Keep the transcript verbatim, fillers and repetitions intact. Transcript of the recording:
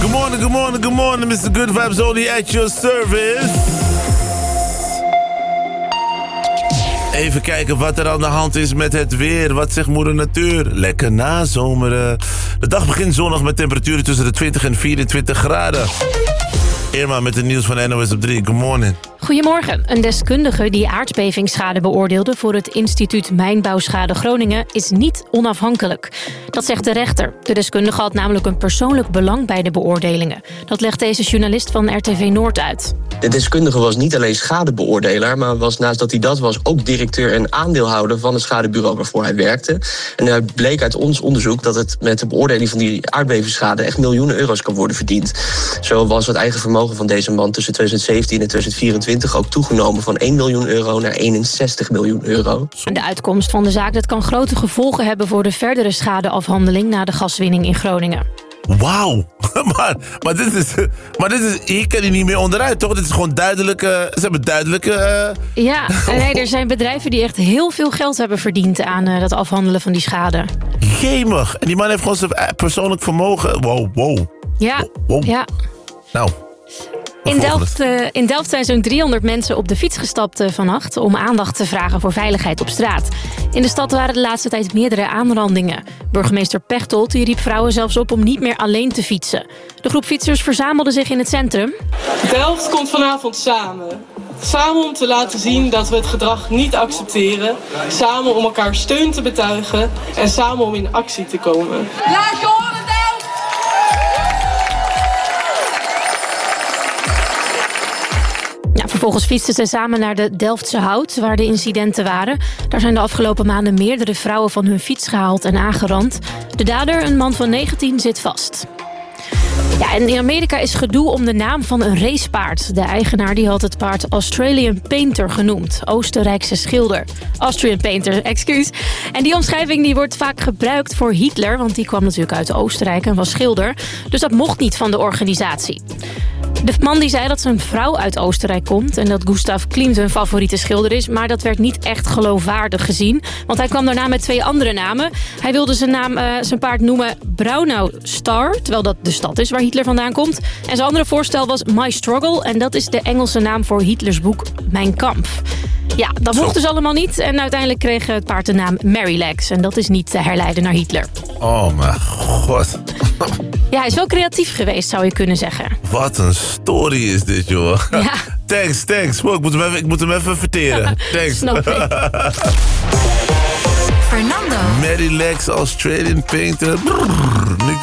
Good morning, good morning, good morning, mister Good Vibes only at your service. Even kijken wat er aan de hand is met het weer. Wat zegt moeder natuur? Lekker nazomeren. De dag begint zonnig met temperaturen tussen de twintig en vierentwintig graden. Irma met het nieuws van N O S op drie. Good morning. Goedemorgen. Een deskundige die aardbevingsschade beoordeelde voor het instituut Mijnbouwschade Groningen is niet onafhankelijk. Dat zegt de rechter. De deskundige had namelijk een persoonlijk belang bij de beoordelingen. Dat legt deze journalist van R T V Noord uit. De deskundige was niet alleen schadebeoordelaar, maar was naast dat hij dat was ook directeur en aandeelhouder van het schadebureau waarvoor hij werkte. En het bleek uit ons onderzoek dat het met de beoordeling van die aardbevingsschade echt miljoenen euro's kan worden verdiend. Zo was het eigen vermogen van deze man tussen twintig zeventien en twintig vierentwintig ook toegenomen van één miljoen euro naar eenenzestig miljoen euro. De uitkomst van de zaak dat kan grote gevolgen hebben voor de verdere schadeafhandeling na de gaswinning in Groningen. Wauw, maar, maar, dit is, maar dit is, hier kan hij niet meer onderuit, toch? Dit is gewoon duidelijke, ze hebben duidelijke... Uh... Ja, nee, er zijn bedrijven die echt heel veel geld hebben verdiend aan uh, dat afhandelen van die schade. Jemig, en die man heeft gewoon zijn persoonlijk vermogen. Wow, wow. Ja, wow. ja. Nou... In Delft, uh, in Delft zijn zo'n driehonderd mensen op de fiets gestapt uh, vannacht om aandacht te vragen voor veiligheid op straat. In de stad waren de laatste tijd meerdere aanrandingen. Burgemeester Pechtold die riep vrouwen zelfs op om niet meer alleen te fietsen. De groep fietsers verzamelde zich in het centrum. Delft komt vanavond samen. Samen om te laten zien dat we het gedrag niet accepteren. Samen om elkaar steun te betuigen en samen om in actie te komen. Laat je horen, Delft! Ja, vervolgens fietsten ze samen naar de Delftse Hout, waar de incidenten waren. Daar zijn de afgelopen maanden meerdere vrouwen van hun fiets gehaald en aangerand. De dader, een man van negentien, zit vast. Ja, en in Amerika is gedoe om de naam van een racepaard. De eigenaar die had het paard Australian Painter genoemd. Oostenrijkse schilder. Austrian Painter, excuus. En die omschrijving die wordt vaak gebruikt voor Hitler, want die kwam natuurlijk uit Oostenrijk en was schilder. Dus dat mocht niet van de organisatie. De man die zei dat zijn vrouw uit Oostenrijk komt en dat Gustav Klimt hun favoriete schilder is, maar dat werd niet echt geloofwaardig gezien, want hij kwam daarna met twee andere namen. Hij wilde zijn, naam, uh, zijn paard noemen Braunau Star, terwijl dat de stad is waar Hitler vandaan komt. En zijn andere voorstel was My Struggle en dat is de Engelse naam voor Hitlers boek Mein Kampf. Ja, dat mocht dus allemaal niet en uiteindelijk kreeg het paard de naam Merrylegs en dat is niet te herleiden naar Hitler. Oh mijn god. Ja, hij is wel creatief geweest, zou je kunnen zeggen. Wat een story is dit, joh. Ja. Thanks, thanks. Wow, ik, moet hem even, ik moet hem even verteren. Thanks. Snap ik. Fernando. Merrylegs Australian Painter. Brrr.